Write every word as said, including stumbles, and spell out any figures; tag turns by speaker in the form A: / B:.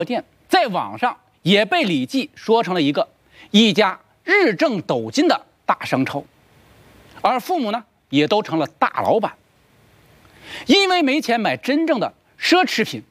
A: 店在网上也被李记说成了一个一家日挣斗金的大商超，而父母呢也都成了大老板。因为没钱买真正的奢侈品，